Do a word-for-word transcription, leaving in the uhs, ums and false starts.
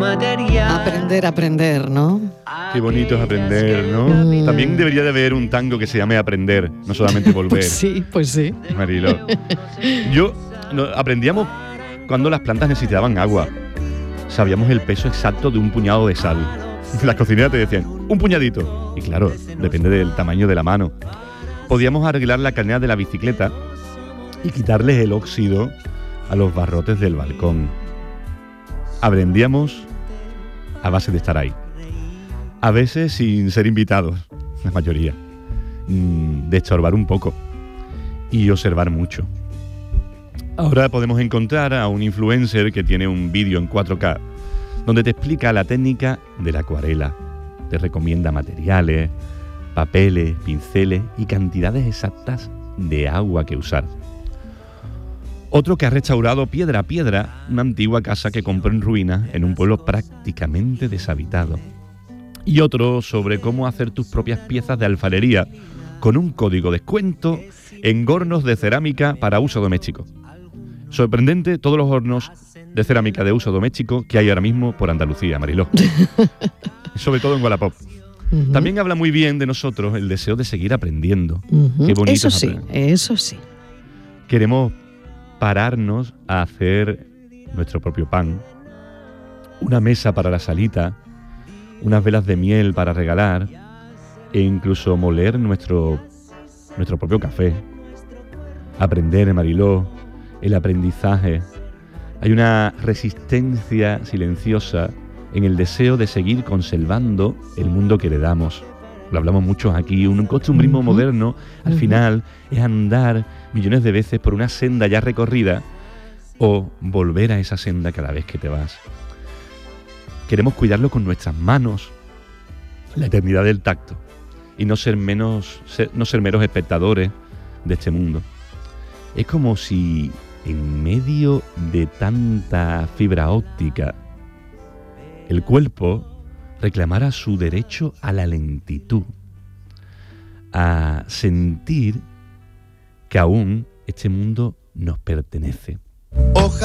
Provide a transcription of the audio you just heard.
material. Aprender, aprender, ¿no? Qué bonito es aprender, ¿no? Mm. También debería de haber un tango que se llame Aprender, no solamente volver. Pues sí, pues sí. Mariló. Yo no, aprendíamos cuando las plantas necesitaban agua. Sabíamos el peso exacto de un puñado de sal. Las cocineras te decían, un puñadito. Y claro, depende del tamaño de la mano. Podíamos arreglar la canela de la bicicleta y quitarles el óxido a los barrotes del balcón. Aprendíamos a base de estar ahí. A veces sin ser invitados, la mayoría. De estorbar un poco y observar mucho. Ahora podemos encontrar a un influencer que tiene un vídeo en cuatro K donde te explica la técnica de la acuarela. Te recomienda materiales, papeles, pinceles y cantidades exactas de agua que usar. Otro que ha restaurado piedra a piedra una antigua casa que compró en ruinas en un pueblo prácticamente deshabitado. Y otro sobre cómo hacer tus propias piezas de alfarería con un código descuento en hornos de cerámica para uso doméstico. Sorprendente todos los hornos de cerámica de uso doméstico que hay ahora mismo por Andalucía, Mariló. Sobre todo en Wallapop. Uh-huh. También habla muy bien de nosotros el deseo de seguir aprendiendo. Uh-huh. Qué bonito eso es sí, aprender. eso sí. Queremos pararnos a hacer nuestro propio pan, una mesa para la salita, unas velas de miel para regalar e incluso moler nuestro, nuestro propio café. Aprender, Mariló, el aprendizaje. Hay una resistencia silenciosa en el deseo de seguir conservando el mundo que heredamos. Lo hablamos mucho aquí, un costumbrismo uh-huh. moderno, al uh-huh. final, es andar millones de veces por una senda ya recorrida o volver a esa senda cada vez que te vas. Queremos cuidarlo con nuestras manos, la eternidad del tacto, y no ser, menos, ser, no ser meros espectadores de este mundo. Es como si en medio de tanta fibra óptica, el cuerpo reclamara su derecho a la lentitud, a sentir que aún este mundo nos pertenece.